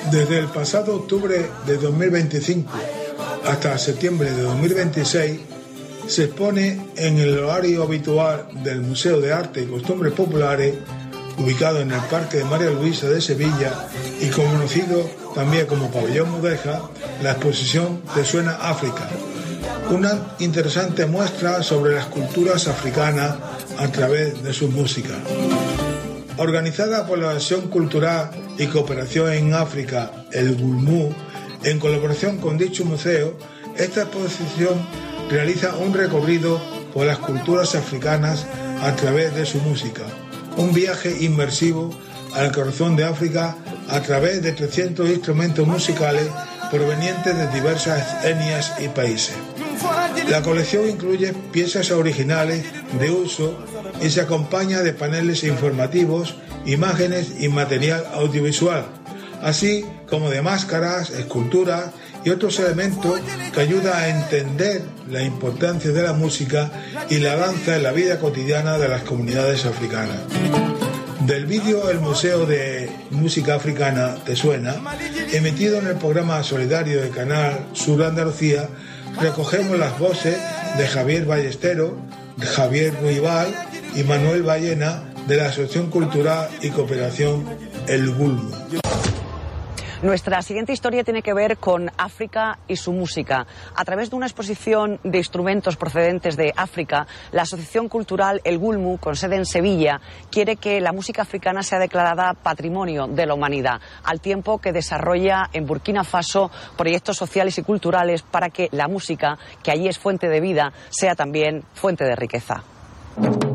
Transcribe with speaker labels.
Speaker 1: Desde el pasado octubre de 2025 hasta septiembre de 2026 se expone en el horario habitual del Museo de Arte y Costumbres Populares, ubicado en el Parque de María Luisa de Sevilla y conocido también como Pabellón Mudéjar, la exposición Te Suena África, una interesante muestra sobre las culturas africanas a través de su música. Organizada por la Acción Cultural y Cooperación en África, el GULMU, en colaboración con dicho museo, esta exposición realiza un recorrido por las culturas africanas a través de su música, un viaje inmersivo al corazón de África a través de 300 instrumentos musicales provenientes de diversas etnias y países. La colección incluye piezas originales de uso y se acompaña de paneles informativos, imágenes y material audiovisual, así como de máscaras, esculturas y otros elementos que ayudan a entender la importancia de la música y la danza en la vida cotidiana de las comunidades africanas. Del vídeo El Museo de Música Africana Te Suena, emitido en el programa solidario de Canal Sur Andalucía, recogemos las voces de Javier Ballestero, de Javier Ruibal y Manuel Ballena de la Asociación Cultural y Cooperación El GULMU.
Speaker 2: Nuestra siguiente historia tiene que ver con África y su música. A través de una exposición de instrumentos procedentes de África, la Asociación Cultural El GULMU, con sede en Sevilla, quiere que la música africana sea declarada Patrimonio de la Humanidad, al tiempo que desarrolla en Burkina Faso proyectos sociales y culturales para que la música, que allí es fuente de vida, sea también fuente de riqueza.